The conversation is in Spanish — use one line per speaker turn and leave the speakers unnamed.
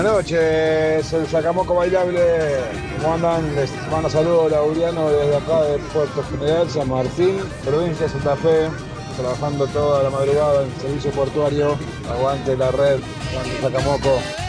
Buenas noches, el Sacamoco Bailable. ¿Cómo andan? Les mando saludos Lauriano desde acá de Puerto General, San Martín, provincia de Santa Fe, trabajando toda la madrugada en servicio portuario. Aguante la red, aguante Sacamoco.